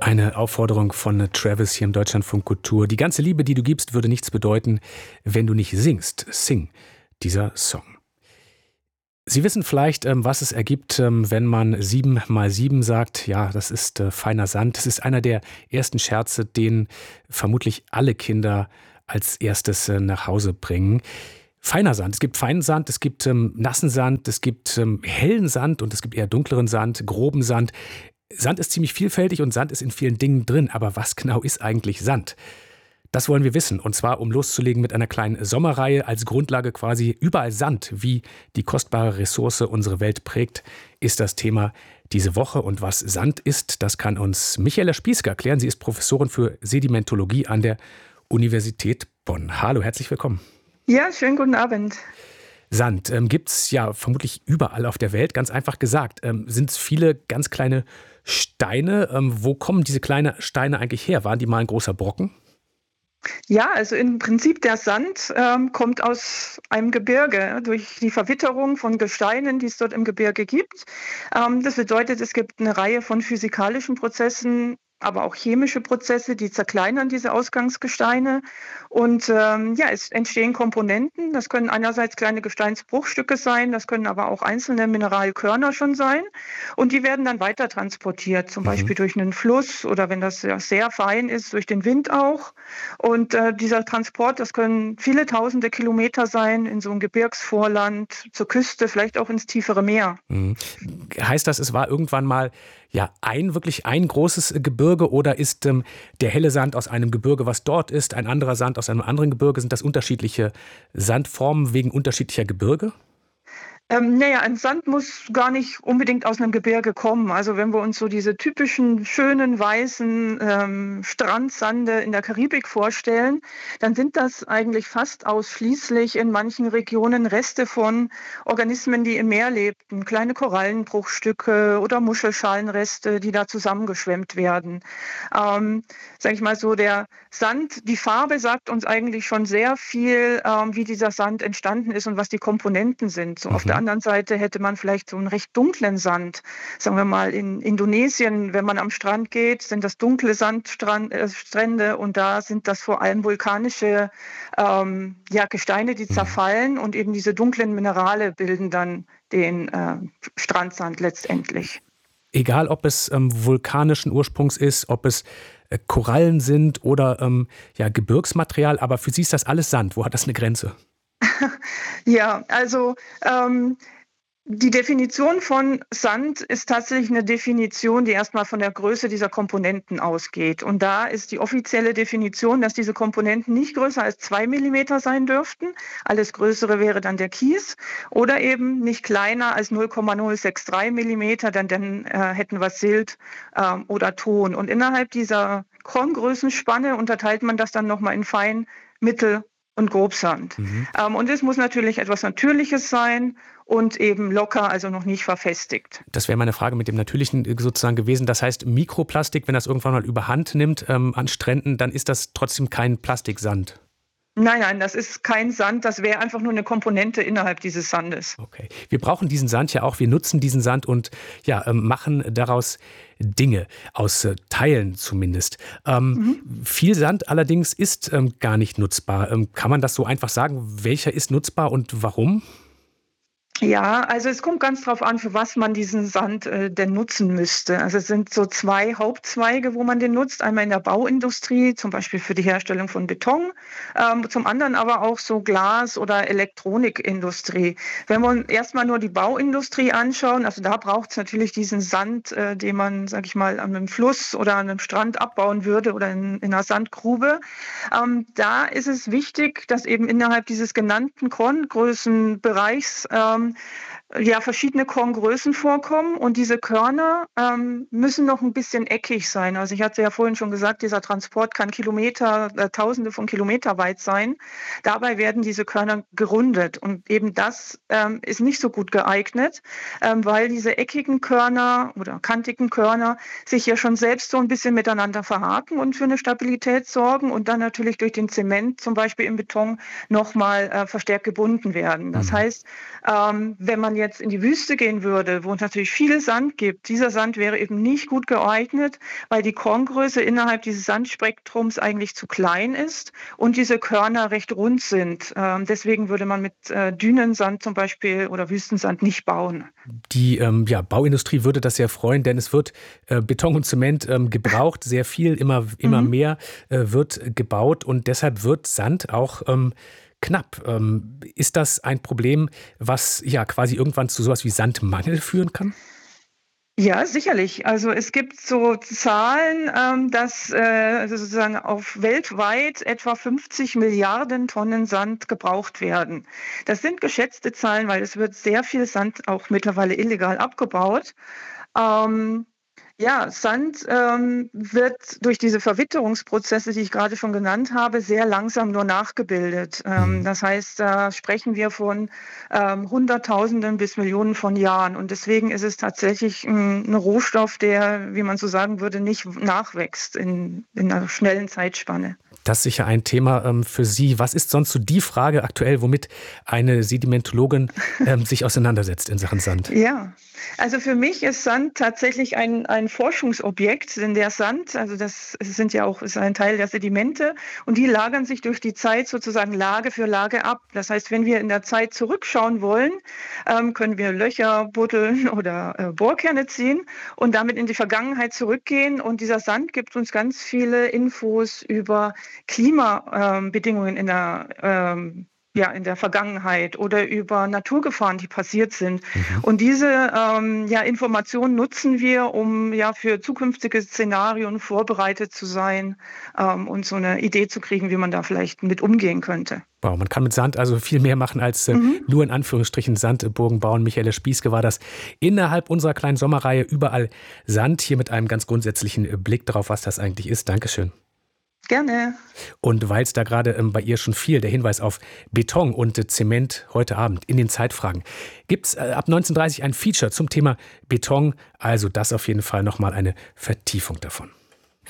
Eine Aufforderung von Travis hier im Deutschlandfunk Kultur. Die ganze Liebe, die du gibst, würde nichts bedeuten, wenn du nicht singst. Sing, dieser Song. Sie wissen vielleicht, was es ergibt, wenn man 7 mal 7 sagt. Ja, das ist feiner Sand. Das ist einer der ersten Scherze, den vermutlich alle Kinder als erstes nach Hause bringen. Feiner Sand. Es gibt feinen Sand, es gibt nassen Sand, es gibt hellen Sand und es gibt eher dunkleren Sand, groben Sand. Sand ist ziemlich vielfältig und Sand ist in vielen Dingen drin. Aber was genau ist eigentlich Sand? Das wollen wir wissen. Und zwar, um loszulegen mit einer kleinen Sommerreihe als Grundlage quasi überall Sand, wie die kostbare Ressource unsere Welt prägt, ist das Thema diese Woche. Und was Sand ist, das kann uns Michaela Spießke erklären. Sie ist Professorin für Sedimentologie an der Universität Bonn. Hallo, herzlich willkommen. Ja, schönen guten Abend. Sand gibt es ja vermutlich überall auf der Welt. Ganz einfach gesagt, sind es viele ganz kleine Steine. Wo kommen diese kleinen Steine eigentlich her? Waren die mal ein großer Brocken? Ja, also im Prinzip der Sand kommt aus einem Gebirge durch die Verwitterung von Gesteinen, die es dort im Gebirge gibt. Das bedeutet, es gibt eine Reihe von physikalischen Prozessen, aber auch chemische Prozesse, die zerkleinern diese Ausgangsgesteine. Und es entstehen Komponenten. Das können einerseits kleine Gesteinsbruchstücke sein, das können aber auch einzelne Mineralkörner schon sein. Und die werden dann weiter transportiert, zum Beispiel durch einen Fluss oder wenn das sehr fein ist, durch den Wind auch. Und dieser Transport, das können viele tausende Kilometer sein in so einem Gebirgsvorland, zur Küste, vielleicht auch ins tiefere Meer. Mhm. Heißt das, es war irgendwann mal wirklich ein großes Gebirge oder ist der helle Sand aus einem Gebirge, was dort ist, ein anderer Sand aus einem anderen Gebirge? Sind das unterschiedliche Sandformen wegen unterschiedlicher Gebirge? Ein Sand muss gar nicht unbedingt aus einem Gebirge kommen. Also wenn wir uns so diese typischen schönen weißen Strandsande in der Karibik vorstellen, dann sind das eigentlich fast ausschließlich in manchen Regionen Reste von Organismen, die im Meer lebten. Kleine Korallenbruchstücke oder Muschelschalenreste, die da zusammengeschwemmt werden. Sag ich mal so, der Sand, die Farbe sagt uns eigentlich schon sehr viel, wie dieser Sand entstanden ist und was die Komponenten sind. So auf der anderen Seite hätte man vielleicht so einen recht dunklen Sand. Sagen wir mal in Indonesien, wenn man am Strand geht, sind das dunkle Sandstrände und da sind das vor allem vulkanische Gesteine, die zerfallen und eben diese dunklen Minerale bilden dann den Strandsand letztendlich. Egal, ob es vulkanischen Ursprungs ist, ob es Korallen sind oder Gebirgsmaterial, aber für Sie ist das alles Sand. Wo hat das eine Grenze? Ja, also die Definition von Sand ist tatsächlich eine Definition, die erstmal von der Größe dieser Komponenten ausgeht. Und da ist die offizielle Definition, dass diese Komponenten nicht größer als 2 Millimeter sein dürften. Alles Größere wäre dann der Kies. Oder eben nicht kleiner als 0,063 Millimeter, dann hätten wir Silt oder Ton. Und innerhalb dieser Korngrößenspanne unterteilt man das dann nochmal in Fein, Mittel und Grobsand. Und es muss natürlich etwas Natürliches sein und eben locker, also noch nicht verfestigt. Das wäre meine Frage mit dem Natürlichen sozusagen gewesen. Das heißt, Mikroplastik, wenn das irgendwann mal überhand nimmt an Stränden, dann ist das trotzdem kein Plastiksand. Nein, das ist kein Sand, das wäre einfach nur eine Komponente innerhalb dieses Sandes. Okay. Wir brauchen diesen Sand ja auch, wir nutzen diesen Sand und machen daraus Dinge, aus Teilen zumindest. Viel Sand allerdings ist gar nicht nutzbar. Kann man das so einfach sagen? Welcher ist nutzbar und warum? Ja, also es kommt ganz drauf an, für was man diesen Sand denn nutzen müsste. Also es sind so 2 Hauptzweige, wo man den nutzt. Einmal in der Bauindustrie, zum Beispiel für die Herstellung von Beton, zum anderen aber auch so Glas- oder Elektronikindustrie. Wenn wir uns erstmal nur die Bauindustrie anschauen, also da braucht es natürlich diesen Sand, den man, sag ich mal, an einem Fluss oder an einem Strand abbauen würde oder in einer Sandgrube. Da ist es wichtig, dass eben innerhalb dieses genannten Korngrößenbereichs verschiedene Korngrößen vorkommen und diese Körner müssen noch ein bisschen eckig sein. Also ich hatte ja vorhin schon gesagt, dieser Transport kann Tausende von Kilometer weit sein. Dabei werden diese Körner gerundet und eben das ist nicht so gut geeignet, weil diese eckigen Körner oder kantigen Körner sich ja schon selbst so ein bisschen miteinander verhaken und für eine Stabilität sorgen und dann natürlich durch den Zement, zum Beispiel im Beton, nochmal verstärkt gebunden werden. Das heißt, wenn man jetzt in die Wüste gehen würde, wo es natürlich viel Sand gibt, dieser Sand wäre eben nicht gut geeignet, weil die Korngröße innerhalb dieses Sandspektrums eigentlich zu klein ist und diese Körner recht rund sind. Deswegen würde man mit Dünensand zum Beispiel oder Wüstensand nicht bauen. Die Bauindustrie würde das sehr freuen, denn es wird Beton und Zement gebraucht, sehr viel, immer mehr wird gebaut und deshalb wird Sand auch knapp. Ist das ein Problem, was ja quasi irgendwann zu sowas wie Sandmangel führen kann? Ja, sicherlich. Also es gibt so Zahlen, dass sozusagen auf weltweit etwa 50 Milliarden Tonnen Sand gebraucht werden. Das sind geschätzte Zahlen, weil es wird sehr viel Sand auch mittlerweile illegal abgebaut. Ähm, ja, Sand wird durch diese Verwitterungsprozesse, die ich gerade schon genannt habe, sehr langsam nur nachgebildet. Mhm. Das heißt, da sprechen wir von Hunderttausenden bis Millionen von Jahren. Und deswegen ist es tatsächlich ein Rohstoff, der, wie man so sagen würde, nicht nachwächst in einer schnellen Zeitspanne. Das ist sicher ein Thema für Sie. Was ist sonst so die Frage aktuell, womit eine Sedimentologin sich auseinandersetzt in Sachen Sand? Ja, also für mich ist Sand tatsächlich ein Forschungsobjekt, denn der Sand, also ist ein Teil der Sedimente und die lagern sich durch die Zeit sozusagen Lage für Lage ab. Das heißt, wenn wir in der Zeit zurückschauen wollen, können wir Löcher buddeln oder Bohrkerne ziehen und damit in die Vergangenheit zurückgehen. Und dieser Sand gibt uns ganz viele Infos über Klimabedingungen in der Vergangenheit oder über Naturgefahren, die passiert sind. Mhm. Und diese Informationen nutzen wir, um für zukünftige Szenarien vorbereitet zu sein und so eine Idee zu kriegen, wie man da vielleicht mit umgehen könnte. Wow, man kann mit Sand also viel mehr machen als nur in Anführungsstrichen Sandburgen bauen. Michaela Spieske war das innerhalb unserer kleinen Sommerreihe Überall Sand, hier mit einem ganz grundsätzlichen Blick darauf, was das eigentlich ist. Dankeschön. Gerne. Und weil es da gerade bei ihr schon fiel, der Hinweis auf Beton und Zement heute Abend in den Zeitfragen, gibt es ab 19:30 ein Feature zum Thema Beton. Also das auf jeden Fall nochmal eine Vertiefung davon.